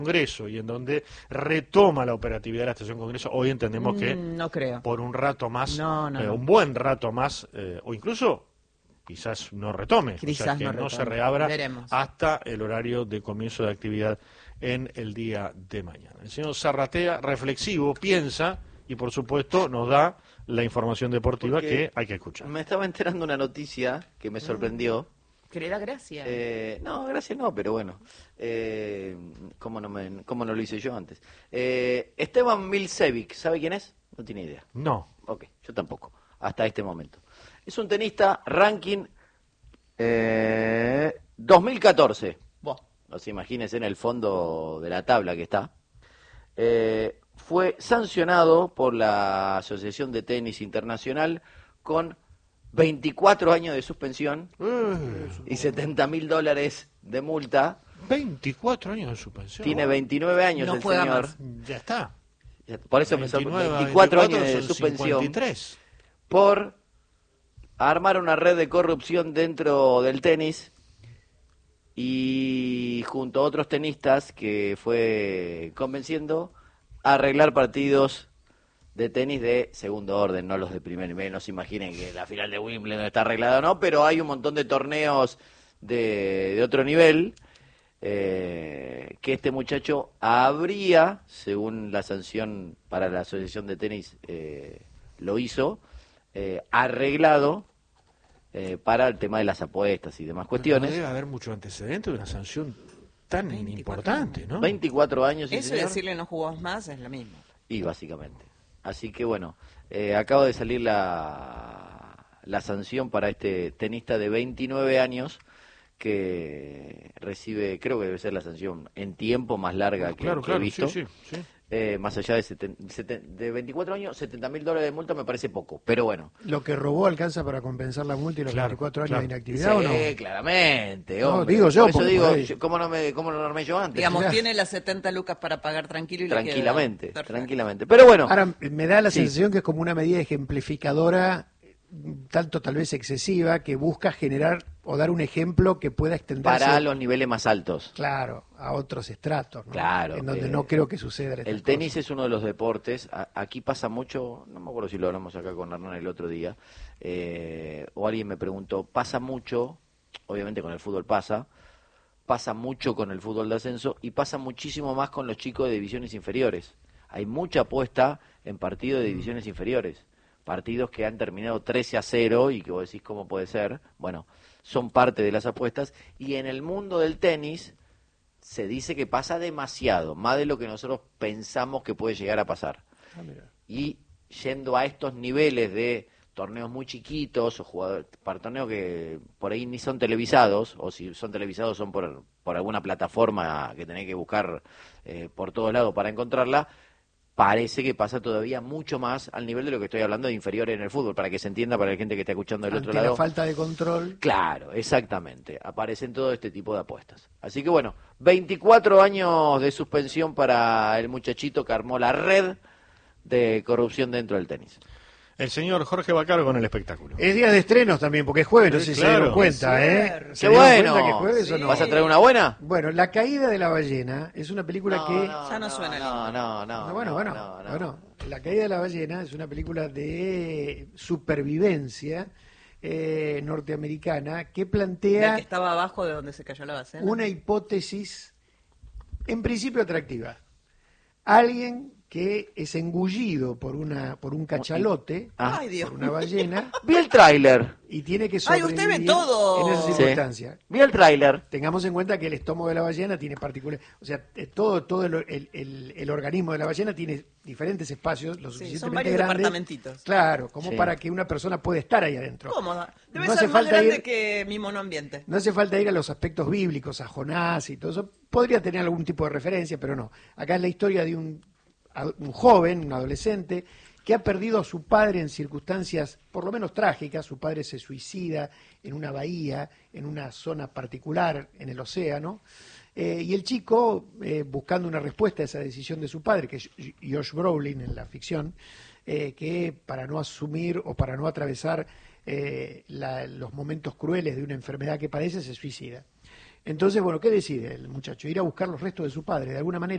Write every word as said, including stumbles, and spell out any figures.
Congreso y en donde retoma la operatividad de la estación Congreso, hoy entendemos que Mm, no creo. por un rato más, No, no, eh, no. un buen rato más, eh, o incluso quizás no retome, Quizás o sea, que no no, se retome. reabra Veremos. hasta el horario de comienzo de actividad en el día de mañana. El señor Zarratea, reflexivo, piensa y por supuesto nos da la información deportiva Porque que hay que escuchar. Me estaba enterando una noticia que me sorprendió. Que le da gracia. Eh, no, gracias no, pero bueno. Eh, ¿cómo, no me, ¿Cómo no lo hice yo antes? Eh, Esteban Milcevic, ¿sabe quién es? No tiene idea. No. Ok, yo tampoco, hasta este momento. Es un tenista ranking eh, dos mil catorce. Buah. No se imagínense en el fondo de la tabla que está. Eh, fue sancionado por la Asociación de Tenis Internacional con veinticuatro años de suspensión Eh, y setenta mil dólares de multa. veinticuatro años de suspensión. Tiene veintinueve años No el juega señor. más. Ya está. Por eso me sorprende. veintinueve a veinticuatro años de son suspensión cincuenta y tres. por armar una red de corrupción dentro del tenis y junto a otros tenistas que fue convenciendo a arreglar partidos de tenis de segundo orden, no los de primer nivel. No se imaginen que la final de Wimbledon está arreglada o no, pero hay un montón de torneos de, de otro nivel eh, que este muchacho habría, según la sanción para la Asociación de Tenis, eh, lo hizo, eh, arreglado eh, para el tema de las apuestas y demás cuestiones. No debe haber mucho antecedente de una sanción tan veinticuatro importante, ¿no? veinticuatro años, sí, Eso y señor. decirle no jugás más es lo mismo. Y básicamente. Así que bueno, eh, acaba de salir la, la sanción para este tenista de veintinueve años que recibe, creo que debe ser la sanción en tiempo más larga que, Claro, que claro, he visto. sí, sí, sí. Eh, más allá de, seten- seten- de veinticuatro años, setenta mil dólares de multa me parece poco, pero bueno. ¿Lo que robó alcanza para compensar la multa y los Claro, veinticuatro años claro. de inactividad o no? Sí, claramente, No, hombre. digo yo, Por eso porque digo, por ahí- yo- ¿cómo no me, cómo no lo armé yo antes? Digamos, Ya. tiene las setenta lucas para pagar tranquilo y le queda. tranquilamente, Perfecto. tranquilamente. Pero bueno, Ahora, me da la Sí. sensación que es como una medida ejemplificadora, tanto tal vez excesiva, que busca generar o dar un ejemplo que pueda extenderse, para los niveles más altos. claro, a otros estratos, ¿no? Claro, en donde eh, no creo que suceda. El tenis es uno de los deportes, a- aquí pasa mucho, no me acuerdo si lo hablamos acá con Hernán el otro día, eh, o alguien me preguntó, pasa mucho, obviamente con el fútbol pasa, pasa mucho con el fútbol de ascenso y pasa muchísimo más con los chicos de divisiones inferiores. Hay mucha apuesta en partidos de divisiones inferiores, partidos que han terminado trece a cero y que vos decís cómo puede ser, bueno, son parte de las apuestas y en el mundo del tenis se dice que pasa demasiado, más de lo que nosotros pensamos que puede llegar a pasar. Ah, mira. Y yendo a estos niveles de torneos muy chiquitos o jugadores, para torneos que por ahí ni son televisados, o si son televisados son por, por alguna plataforma que tenés que buscar eh, por todos lados para encontrarla, parece que pasa todavía mucho más al nivel de lo que estoy hablando de inferiores en el fútbol, para que se entienda para la gente que está escuchando del Ante otro la lado. falta de control. Claro, exactamente. Aparecen todo este tipo de apuestas. Así que bueno, veinticuatro años de suspensión para el muchachito que armó la red de corrupción dentro del tenis. El señor Jorge Bacaro con el espectáculo. Es día de estrenos también, porque es jueves, no Sí, sé si claro. se dieron cuenta, Es ¿eh? cierto. ¿Se ¡Qué dieron bueno! cuenta que es jueves o Sí. no? ¿Vas a traer una buena? Bueno, La caída de la ballena es una película que... Ya no suena No, lindo. no, no. No, bueno, no, bueno, no, no. bueno, La caída de la ballena es una película de supervivencia eh, norteamericana que La plantea que estaba abajo de donde se cayó la base. una hipótesis en principio atractiva. Alguien que es engullido por una por un cachalote, Ah. Ay, Dios. por una ballena, Vi el tráiler. y tiene que Ay, sobrevivir usted ve todo. en esa Sí. circunstancia. Vi el tráiler. Tengamos en cuenta que el estómago de la ballena tiene particular, o sea, eh, todo todo el, el- el- el organismo de la ballena tiene diferentes espacios, lo Sí, suficientemente son varios grandes, departamentitos. claro, como Sí. para que una persona pueda estar ahí adentro. Cómoda. Debe No ser hace más falta grande ir- que mi monoambiente. No hace falta ir a los aspectos bíblicos, a Jonás y todo eso. Podría tener algún tipo de referencia, pero no. Acá es la historia de un, a- un joven, un adolescente, que ha perdido a su padre en circunstancias por lo menos trágicas. Su padre se suicida en una bahía, en una zona particular, en el océano. Eh, y el chico, eh, buscando una respuesta a esa decisión de su padre, que es Josh Brolin en la ficción, eh, que para no asumir o para no atravesar eh, la- los momentos crueles de una enfermedad que padece, se suicida. Entonces, bueno, ¿qué decide el muchacho? Ir a buscar los restos de su padre, de alguna manera.